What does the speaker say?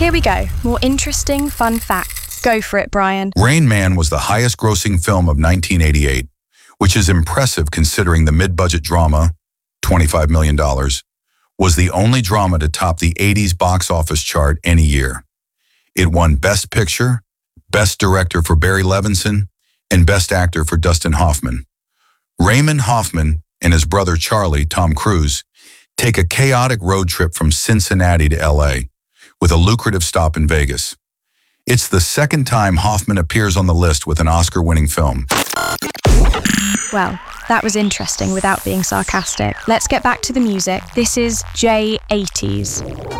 Here we go. More interesting, fun facts. Go for it, Brian. Rain Man was the highest-grossing film of 1988, which is impressive considering the mid-budget drama, $25 million, was the only drama to top the 80s box office chart any year. It won Best Picture, Best Director for Barry Levinson, and Best Actor for Dustin Hoffman. Raymond Hoffman and his brother Charlie, Tom Cruise, take a chaotic road trip from Cincinnati to L.A., with a lucrative stop in Vegas. It's the second time Hoffman appears on the list with an Oscar-winning film. Well, that was interesting without being sarcastic. Let's get back to the music. This is J80s.